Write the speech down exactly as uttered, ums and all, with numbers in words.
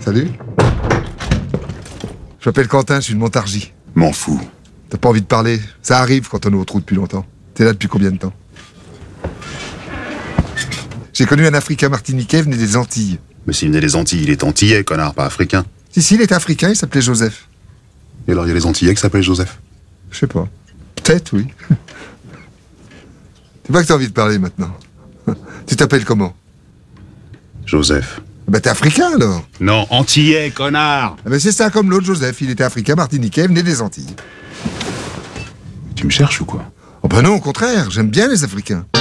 Salut. Je m'appelle Quentin, je suis de Montargis. M'en fous. T'as pas envie de parler? Ça arrive quand on est au trou depuis longtemps. T'es là depuis combien de temps? J'ai connu un Africain martiniquais venu des Antilles. Mais s'il venait des Antilles, il est antillais, connard, pas africain. Si, si, il était africain, il s'appelait Joseph. Et alors il y a les Antillais qui s'appellent Joseph. Je sais pas. Peut-être, oui. C'est pas que t'as envie de parler maintenant. Tu t'appelles comment? Joseph. Bah t'es africain alors. Non, antillais, connard. Ah bah c'est ça comme l'autre Joseph, il était africain martiniquais, venait des Antilles. Tu me cherches ou quoi? Oh bah non, au contraire, j'aime bien les Africains.